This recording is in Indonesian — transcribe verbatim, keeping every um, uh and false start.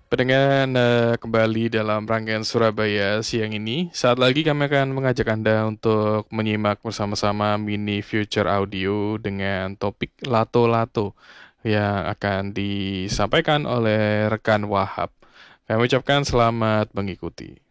Pendengar, eh, kembali dalam rangkaian Surabaya siang ini. Saat lagi kami akan mengajak Anda untuk menyimak bersama-sama mini future audio dengan topik lato-lato yang akan disampaikan oleh rekan Wahab. Kami ucapkan selamat mengikuti.